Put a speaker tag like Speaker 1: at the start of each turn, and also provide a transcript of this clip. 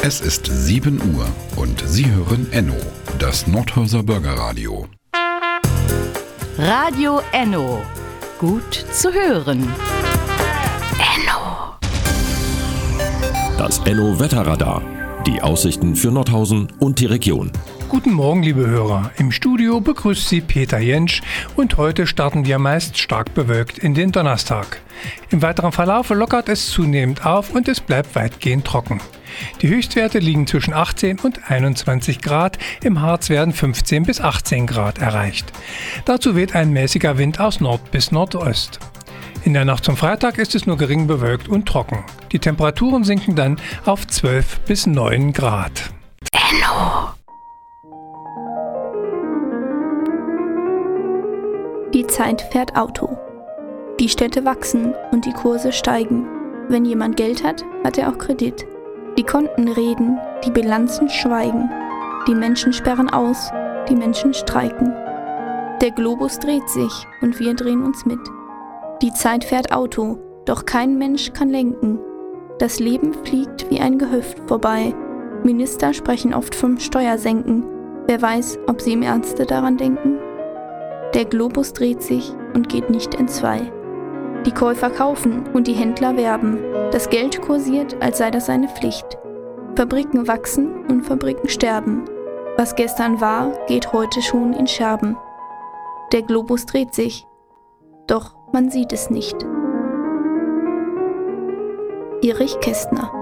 Speaker 1: Es ist 7 Uhr und Sie hören Enno, das Nordhäuser Bürgerradio.
Speaker 2: Radio Enno. Gut zu hören. Enno.
Speaker 3: Das Enno Wetterradar. Die Aussichten für Nordhausen und die Region.
Speaker 4: Guten Morgen, liebe Hörer. Im Studio begrüßt Sie Peter Jentsch und heute starten wir meist stark bewölkt in den Donnerstag. Im weiteren Verlauf lockert es zunehmend auf und es bleibt weitgehend trocken. Die Höchstwerte liegen zwischen 18 und 21 Grad, im Harz werden 15 bis 18 Grad erreicht. Dazu weht ein mäßiger Wind aus Nord bis Nordost. In der Nacht zum Freitag ist es nur gering bewölkt und trocken. Die Temperaturen sinken dann auf 12 bis 9 Grad.
Speaker 2: Enno.
Speaker 5: Die Zeit fährt Auto. Die Städte wachsen und die Kurse steigen. Wenn jemand Geld hat, hat er auch Kredit. Die Konten reden, die Bilanzen schweigen. Die Menschen sperren aus, die Menschen streiken. Der Globus dreht sich und wir drehen uns mit. Die Zeit fährt Auto, doch kein Mensch kann lenken. Das Leben fliegt wie ein Gehöft vorbei. Minister sprechen oft vom Steuersenken. Wer weiß, ob sie im Ernste daran denken? Der Globus dreht sich und geht nicht entzwei. Die Käufer kaufen und die Händler werben. Das Geld kursiert, als sei das eine Pflicht. Fabriken wachsen und Fabriken sterben. Was gestern war, geht heute schon in Scherben. Der Globus dreht sich, doch man sieht es nicht. Erich Kästner.